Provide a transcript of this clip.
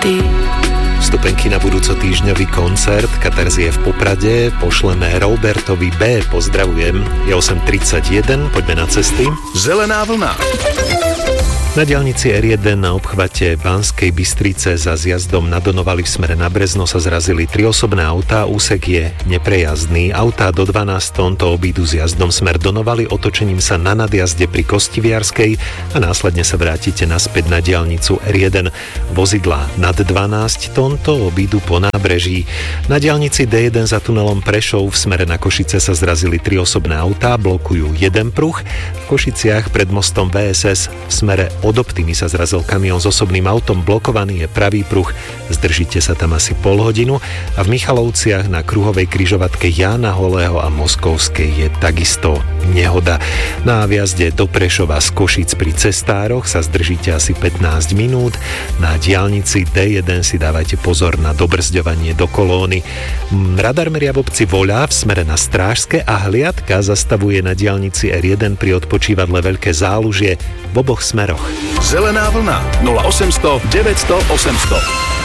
Vstupenky na budúcotýždňový koncert Katarzie v Poprade pošleme Robertovi B. Pozdravujem. Je 8:31, poďme na cesty. Zelená vlna. Na diaľnici R1 na obchvate Banskej Bystrice za zjazdom na Donovali v smere na Brezno sa zrazili 3 osobné autá, úsek je neprejazdný. Autá do 12 tón to obídu zjazdom smer Donovali, otočením sa na nadjazde pri Kostiviarskej a následne sa vrátite naspäť na diaľnicu R1. Vozidlá nad 12 tón to obídu po nábreží. Na diaľnici D1 za tunelom Prešov v smere na Košice sa zrazili 3 osobné autá, blokujú jeden pruh. V Košiciach pred mostom VSS v smere od Optimy sa zrazil kamión s osobným autom, blokovaný je pravý pruh, zdržíte sa tam asi pol hodinu a v Michalovciach na kruhovej križovatke Jána Holého a Moskovskej je takisto nehoda. Na viazde do Prešova z Košíc pri Cestároch sa zdržíte asi 15 minút, na diaľnici D1 si dávajte pozor na dobrzďovanie do kolóny. Radar meria v obci Voľa v smere na Strážske a hliadka zastavuje na diaľnici R1 pri odpočívadle Veľké Zálužie v oboch smeroch. Zelená vlna 0800 900 800.